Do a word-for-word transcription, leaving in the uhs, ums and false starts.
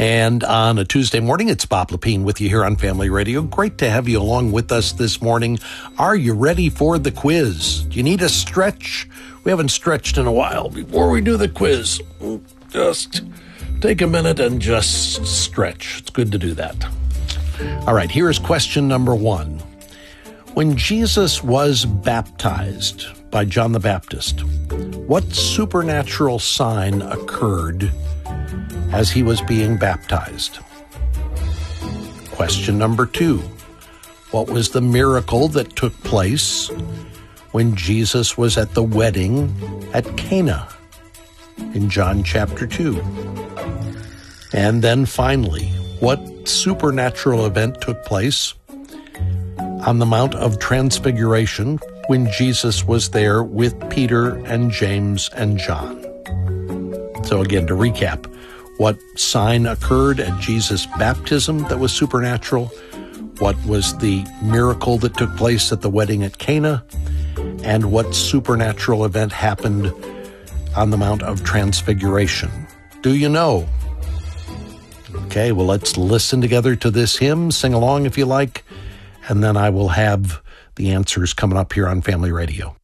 And on a Tuesday morning, it's Bob Lepine with you here on Family Radio. Great to have you along with us this morning. Are you ready for the quiz? Do you need a stretch? We haven't stretched in a while. Before we do the quiz, just take a minute and just stretch. It's good to do that. All right, here is question number one. When Jesus was baptized by John the Baptist, what supernatural sign occurred as he was being baptized? Question number two. What was the miracle that took place when Jesus was at the wedding at Cana in John chapter two? And then finally, what supernatural event took place on the Mount of Transfiguration when Jesus was there with Peter and James and John? So again, to recap, what sign occurred at Jesus' baptism that was supernatural? What was the miracle that took place at the wedding at Cana? And what supernatural event happened on the Mount of Transfiguration? Do you know? Okay, well, let's listen together to this hymn. Sing along if you like. And then I will have the answers coming up here on Family Radio.